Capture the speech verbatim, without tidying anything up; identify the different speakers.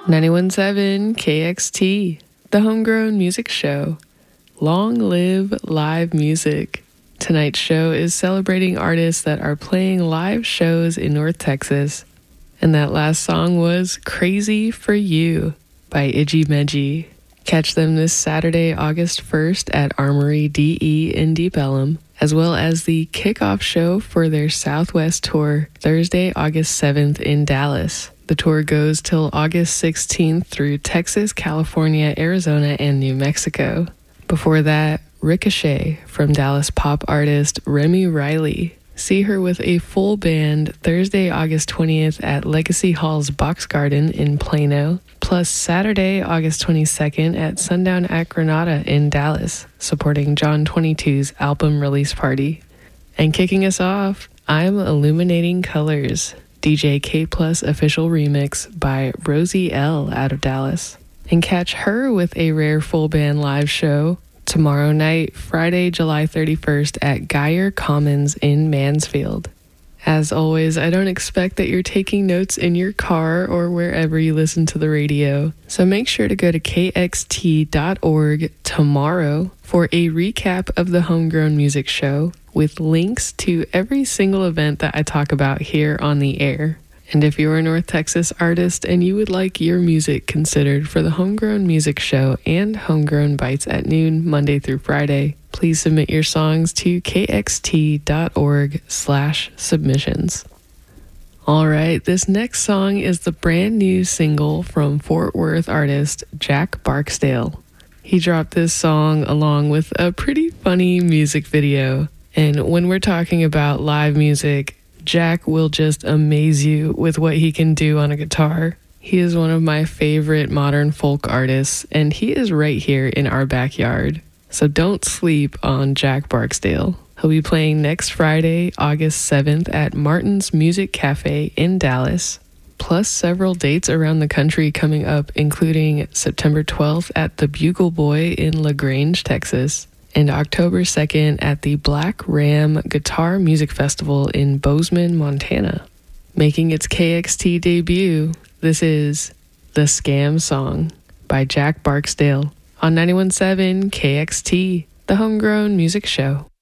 Speaker 1: ninety-one point seven K X T, the Homegrown Music Show. Long live live music. Tonight's show is celebrating artists that are playing live shows in North Texas. And that last song was Crazy for You by Iggy Medji. Catch them this Saturday, August first at Armory D E in Deep Ellum, as well as the kickoff show for their Southwest tour Thursday, August seventh in Dallas. The tour goes till August sixteenth through Texas, California, Arizona, and New Mexico. Before that, Ricochet from Dallas pop artist Remy Riley. See her with a full band Thursday, August twentieth at Legacy Hall's Box Garden in Plano, plus Saturday, August twenty-second at Sundown at Granada in Dallas, supporting John twenty-two's album release party. And kicking us off, I'm Illuminating Colors, D J K Plus official remix by Rosie L out of Dallas. And catch her with a rare full band live show tomorrow night, Friday, July thirty-first at Geyer Commons in Mansfield. As always, I don't expect that you're taking notes in your car or wherever you listen to the radio, so make sure to go to K X T dot org tomorrow for a recap of the Homegrown Music Show with links to every single event that I talk about here on the air. And if you're a North Texas artist and you would like your music considered for the Homegrown Music Show and Homegrown Bites at noon, Monday through Friday, please submit your songs to K X T dot org slash submissions. All right, this next song is the brand new single from Fort Worth artist Jack Barksdale. He dropped this song along with a pretty funny music video. And when we're talking about live music, Jack will just amaze you with what he can do on a guitar. He is one of my favorite modern folk artists, and he is right here in our backyard. So don't sleep on Jack Barksdale. He'll be playing next Friday, August seventh at Martin's Music Cafe in Dallas, plus several dates around the country coming up, including September twelfth at the Bugle Boy in LaGrange, Texas, and October second at the Black Ram Guitar Music Festival in Bozeman, Montana. Making its K X T debut, this is The Scam Song by Jack Barksdale on ninety-one point seven K X T, the Homegrown Music Show.